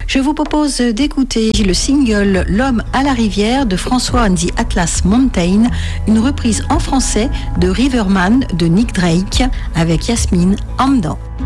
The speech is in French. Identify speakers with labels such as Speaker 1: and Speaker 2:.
Speaker 1: Je vous propose d'écouter le single L'homme à la rivière de François and the Atlas Mountain, une reprise en français de Riverman de Nick Drake avec Yasmine en dedans.